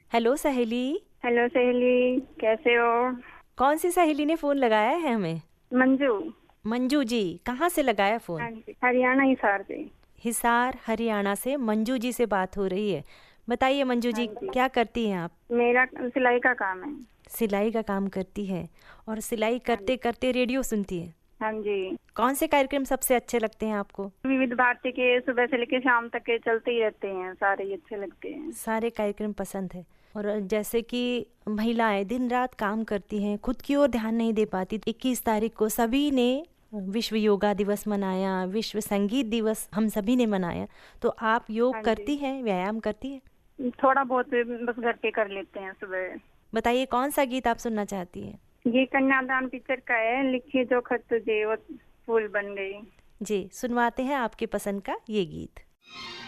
Hello सहेली। Hello सहेली, कैसे हो? कौन सी सहेली ने फोन लगाया है हमें? मंजू। मंजू जी, कहाँ से लगाया फोन? हाँ जी, हरियाणा हिसार से। हिसार हरियाणा से मंजू जी से बात हो रही है। बताइए मंजू हाँ जी, जी, क्या करती हैं आप? मेरा सिलाई का काम है। सिलाई का काम करती है और सिलाई हाँ जी। करते करते रेडियो सुनती है। हाँ जी। कौन से कार्यक्रम सबसे अच्छे लगते हैं आपको? विविध भारती के सुबह से लेकर शाम तक के चलते ही रहते हैं, सारे ही अच्छे लगते हैं। सारे कार्यक्रम पसंद है। और जैसे कि महिलाएं दिन रात काम करती हैं, खुद की ओर ध्यान नहीं दे पाती। 21 तारीख को सभी ने विश्व योगा दिवस मनाया, विश्व संगीत दिवस हम सभी ने मनाया। तो आप योग हाँ जी, करती हैं, व्यायाम करती हैं? थोड़ा बहुत बस घर के कर लेते हैं सुबह। बताइए कौन सा गीत आप सुनना चाहती हैं? ये कन्यादान पिक्चर का है, लिखी जो खत तुझे वो फूल बन गई। जी, सुनवाते हैं आपके पसंद का ये गीत।